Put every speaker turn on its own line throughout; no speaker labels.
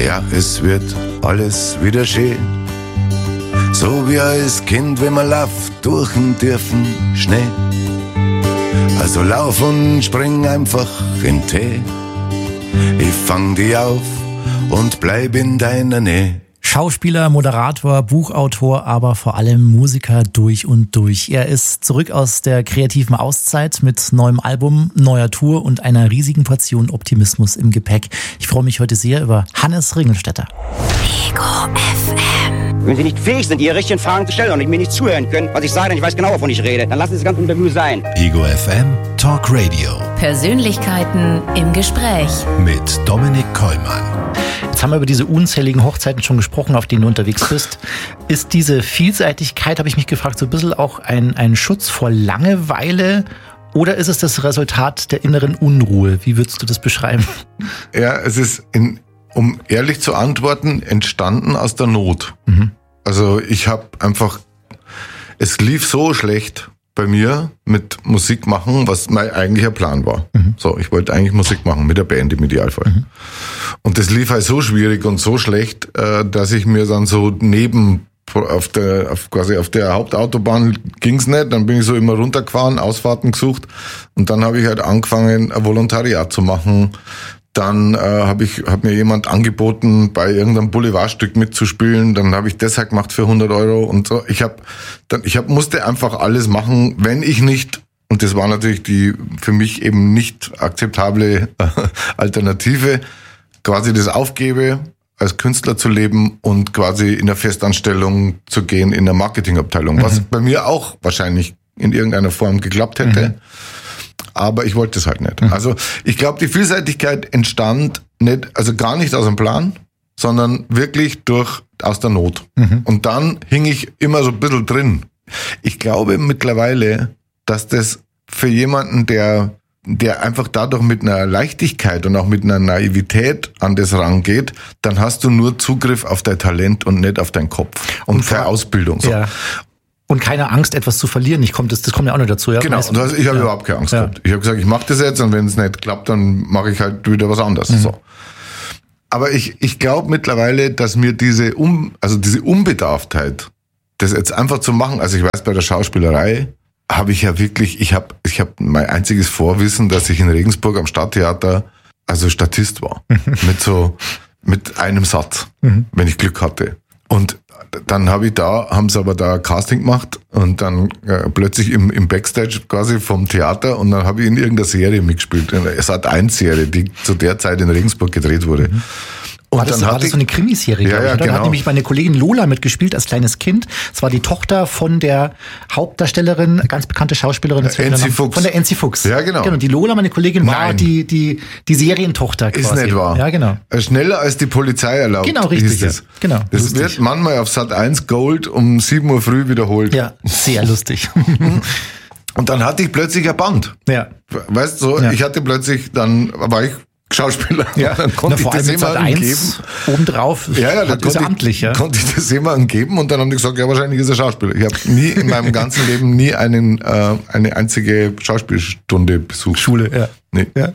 Ja, es wird alles wieder schön. So wie als Kind, wenn man läuft durch den tiefen Schnee. Also lauf und spring einfach in den Tee. Ich fang dich auf und bleib in deiner Nähe.
Schauspieler, Moderator, Buchautor, aber vor allem Musiker durch und durch. Er ist zurück aus der kreativen Auszeit mit neuem Album, neuer Tour und einer riesigen Portion Optimismus im Gepäck. Ich freue mich heute sehr über Hannes Ringelstetter.
Ego FM.
Wenn Sie nicht fähig sind, Ihre richtigen Fragen zu stellen und mir nicht zuhören können, was ich sage, denn ich weiß genau, wovon ich rede, dann lassen Sie das ganze Interview sein.
Ego FM Talk Radio.
Persönlichkeiten im Gespräch.
Mit Dominik Kollmann.
Jetzt haben wir über diese unzähligen Hochzeiten schon gesprochen, auf denen du unterwegs bist. Ist diese Vielseitigkeit, habe ich mich gefragt, so ein bisschen auch ein Schutz vor Langeweile oder ist es das Resultat der inneren Unruhe? Wie würdest du das beschreiben?
Ja, es ist, um ehrlich zu antworten, entstanden aus der Not. Also ich habe einfach, es lief so schlecht bei mir mit Musik machen, was mein eigentlicher Plan war. So, ich wollte eigentlich Musik machen, mit der Band im Idealfall. Und das lief halt so schwierig und so schlecht, dass ich mir dann so auf der Hauptautobahn ging's nicht, dann bin ich so immer runtergefahren, Ausfahrten gesucht und dann habe ich halt angefangen, ein Volontariat zu machen. Dann hat mir jemand angeboten, bei irgendeinem Boulevardstück mitzuspielen. Dann habe ich das halt gemacht für 100 Euro und so. Ich musste einfach alles machen, wenn ich nicht, und das war natürlich die für mich eben nicht akzeptable Alternative, quasi das aufgebe, als Künstler zu leben und quasi in der Festanstellung zu gehen in der Marketingabteilung, was bei mir auch wahrscheinlich in irgendeiner Form geklappt hätte. Aber ich wollte es halt nicht. Also ich glaube, die Vielseitigkeit entstand gar nicht aus dem Plan, sondern wirklich aus der Not. Und dann hing ich immer so ein bisschen drin. Ich glaube mittlerweile, dass das für jemanden, der einfach dadurch mit einer Leichtigkeit und auch mit einer Naivität an das rangeht, dann hast du nur Zugriff auf dein Talent und nicht auf deinen Kopf und keine Ausbildung. So.
Ja. Und keine Angst, etwas zu verlieren. Das kommt ja auch noch dazu. Ja?
Genau, ich habe überhaupt keine Angst gehabt. Ich habe gesagt, ich mache das jetzt und wenn es nicht klappt, dann mache ich halt wieder was anderes. So. Aber ich glaube mittlerweile, dass mir diese Unbedarftheit, das jetzt einfach zu machen, also ich weiß, bei der Schauspielerei habe ich ja wirklich, ich habe mein einziges Vorwissen, dass ich in Regensburg am Stadttheater also Statist war. mit einem Satz, wenn ich Glück hatte. Und dann haben sie aber da Casting gemacht und dann plötzlich im Backstage quasi vom Theater und dann habe ich in irgendeiner Serie mitgespielt, in der Sat.1-Serie, die zu der Zeit in Regensburg gedreht wurde. Und
war das so eine Krimiserie?
Ja,
genau.
Da
hat nämlich meine Kollegin Lola mitgespielt als kleines Kind. Es war die Tochter von der Hauptdarstellerin, ganz bekannte Schauspielerin.
Enzi Fuchs.
Von der Enzi Fuchs.
Ja, genau.
Genau. Die Lola, meine Kollegin, war die Serientochter quasi.
Ist nicht wahr.
Ja, genau.
Schneller als die Polizei erlaubt.
Genau, richtig.
Das.
Genau.
Das
lustig.
wird manchmal auf Sat.1 Gold um 7 Uhr früh wiederholt.
Ja, sehr lustig.
Und dann hatte ich plötzlich ein Band.
Ja.
Weißt du, ich hatte plötzlich, dann war ich Schauspieler.
Ja,
dann konnte ich das jemandem geben.
Obendrauf ist amtlich, ja.
Konnte ich das jemandem geben und dann haben die gesagt, ja, wahrscheinlich ist er Schauspieler. Ich habe nie in meinem ganzen Leben eine einzige Schauspielstunde besucht.
Schule, ja.
Nee.
Ja.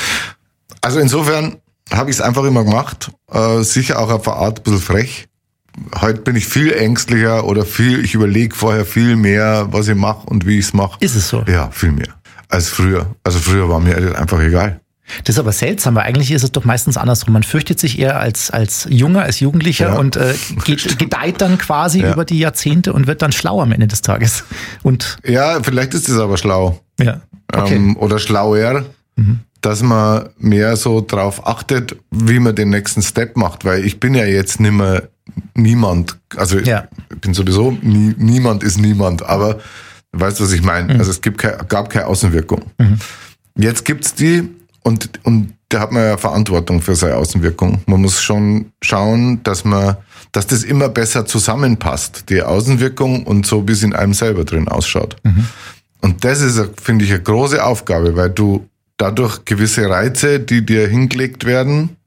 Also insofern habe ich es einfach immer gemacht. Sicher auch auf eine Art ein bisschen frech. Heute bin ich viel ängstlicher ich überlege vorher viel mehr, was ich mache und wie ich es mache.
Ist es so?
Ja, viel mehr als früher. Also früher war mir einfach egal.
Das ist aber seltsam, weil eigentlich ist es doch meistens andersrum. Man fürchtet sich eher als Junger, als Jugendlicher und gedeiht dann quasi über die Jahrzehnte und wird dann schlau am Ende des Tages. Und
ja, vielleicht ist es aber schlau.
Ja. Okay.
Oder schlauer, dass man mehr so drauf achtet, wie man den nächsten Step macht. Weil ich bin ja jetzt nicht mehr niemand. Also ich bin sowieso niemand ist niemand. Aber weißt du, was ich meine? Also es gab keine Außenwirkung. Jetzt gibt's die. Und da hat man ja Verantwortung für seine Außenwirkung. Man muss schon schauen, dass das immer besser zusammenpasst, die Außenwirkung und so, wie es in einem selber drin ausschaut. Und das ist, finde ich, eine große Aufgabe, weil du dadurch gewisse Reize, die dir hingelegt werden,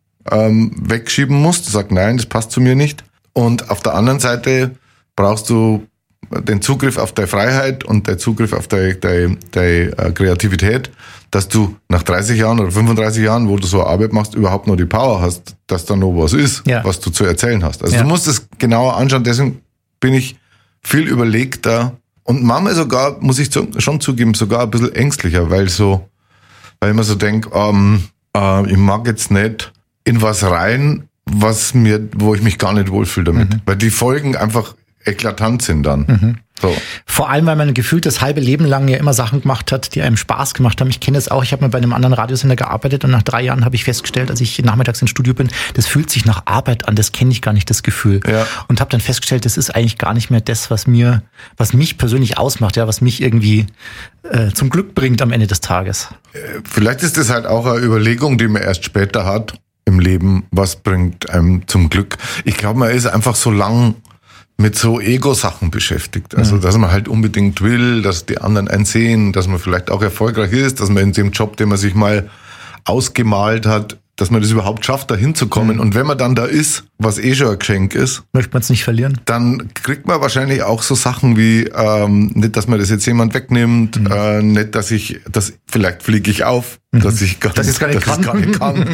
wegschieben musst. Du sagst, nein, das passt zu mir nicht. Und auf der anderen Seite brauchst du den Zugriff auf deine Freiheit und den Zugriff auf deine Kreativität, dass du nach 30 Jahren oder 35 Jahren, wo du so Arbeit machst, überhaupt noch die Power hast, dass da noch was ist, was du zu erzählen hast. Also du musst es genauer anschauen, deswegen bin ich viel überlegter und manchmal sogar, muss ich schon zugeben, sogar ein bisschen ängstlicher, weil ich mir so denke, ich mag jetzt nicht in was rein, wo ich mich gar nicht wohlfühle damit. Weil die Folgen einfach eklatant sind dann. So.
Vor allem, weil man gefühlt das halbe Leben lang ja immer Sachen gemacht hat, die einem Spaß gemacht haben. Ich kenne das auch, ich habe mal bei einem anderen Radiosender gearbeitet und nach 3 Jahren habe ich festgestellt, als ich nachmittags ins Studio bin, das fühlt sich nach Arbeit an, das kenne ich gar nicht, das Gefühl. Ja. Und habe dann festgestellt, das ist eigentlich gar nicht mehr das, was mich persönlich ausmacht, ja, was mich irgendwie zum Glück bringt am Ende des Tages.
Vielleicht ist das halt auch eine Überlegung, die man erst später hat im Leben, was bringt einem zum Glück. Ich glaube, man ist einfach so lang mit so Ego-Sachen beschäftigt. Also, dass man halt unbedingt will, dass die anderen einen sehen, dass man vielleicht auch erfolgreich ist, dass man in dem Job, den man sich mal ausgemalt hat, dass man das überhaupt schafft, da hinzukommen. Und wenn man dann da ist, was schon ein Geschenk ist,
möchte man es nicht verlieren.
Dann kriegt man wahrscheinlich auch so Sachen wie, nicht, dass mir das jetzt jemand wegnimmt, nicht, dass vielleicht fliege ich auf, dass ich gar nicht kann.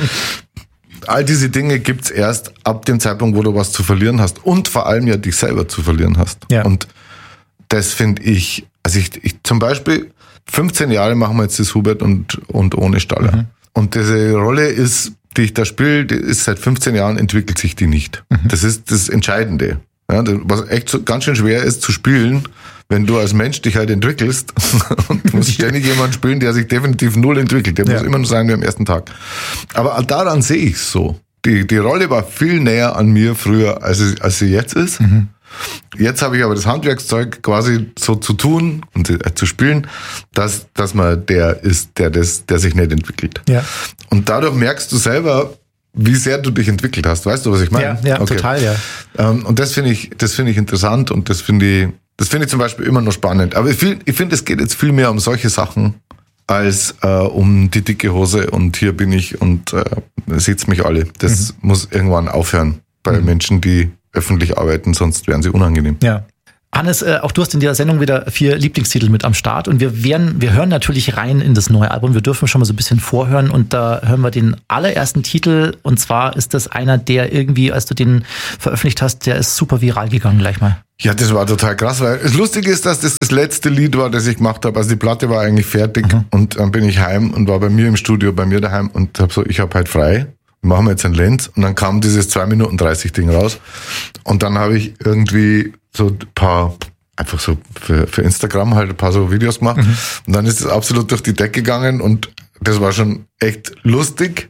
All diese Dinge gibt's erst ab dem Zeitpunkt, wo du was zu verlieren hast und vor allem ja dich selber zu verlieren hast. Ja. Und das finde ich, also ich zum Beispiel 15 Jahre machen wir jetzt das Hubert und ohne Staller. Und diese Rolle die ich da spiele, die ist seit 15 Jahren entwickelt sich die nicht. Das ist das Entscheidende. Ja, was echt so ganz schön schwer ist zu spielen, wenn du als Mensch dich halt entwickelst und du musst ständig jemanden spielen, der sich definitiv null entwickelt. Der muss immer nur sein wie am ersten Tag. Aber daran sehe ich es so. Die Rolle war viel näher an mir früher, als sie jetzt ist. Jetzt habe ich aber das Handwerkszeug quasi so zu tun und zu spielen, dass man der ist, der sich nicht entwickelt. Ja. Und dadurch merkst du selber, wie sehr du dich entwickelt hast. Weißt du, was ich meine?
Ja, okay. Total, ja.
Und das finde ich interessant und das finde ich zum Beispiel immer noch spannend. Aber ich finde, es geht jetzt viel mehr um solche Sachen als um die dicke Hose und hier bin ich und seht's mich alle. Das muss irgendwann aufhören bei Menschen, die öffentlich arbeiten, sonst wären sie unangenehm.
Ja. Hannes, auch du hast in der Sendung wieder 4 Lieblingstitel mit am Start und wir hören natürlich rein in das neue Album. Wir dürfen schon mal so ein bisschen vorhören und da hören wir den allerersten Titel und zwar ist das einer, der irgendwie, als du den veröffentlicht hast, der ist super viral gegangen gleich mal.
Ja, das war total krass, weil das Lustige ist, dass das letzte Lied war, das ich gemacht habe. Also die Platte war eigentlich fertig und dann bin ich heim und war bei mir im Studio, bei mir daheim und ich habe halt frei. Machen wir jetzt einen Lenz und dann kam dieses 2 Minuten 30 Ding raus und dann habe ich irgendwie so ein paar, einfach so für Instagram halt ein paar so Videos gemacht und dann ist es absolut durch die Decke gegangen und das war schon echt lustig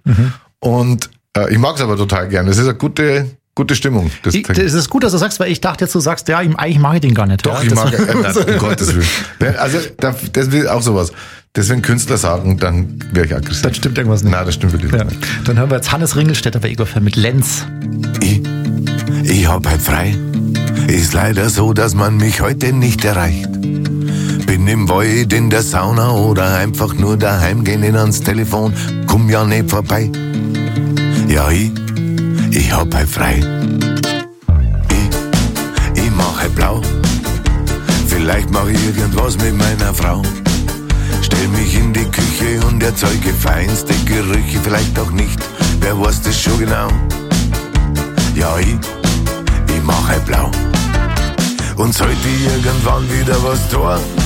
und ich mag es aber total gerne. Es ist eine gute Stimmung.
Das ist gut, dass du sagst, weil ich dachte jetzt, du sagst, ja, eigentlich mag ich den gar nicht.
Doch, ja, ich mag um Gottes Willen. Also das will auch sowas. Deswegen Künstler sagen, dann wäre ich aggressiv.
Das stimmt irgendwas nicht.
Nein, das stimmt wirklich nicht.
Dann hören wir jetzt Hannes Ringelstetter bei Ego FM mit Lenz.
Ich hab halt frei. Ist leider so, dass man mich heute nicht erreicht. Bin im Wald, in der Sauna oder einfach nur daheim, geh nicht ans Telefon, komm ja nicht vorbei. Ja, ich hab halt frei. Ich mach halt blau. Vielleicht mach ich irgendwas mit meiner Frau. Stell mich in die Küche und erzeuge feinste Gerüche, vielleicht auch nicht, wer weiß das schon genau. Ja, ich mach halt blau. Und sollte irgendwann wieder was tun,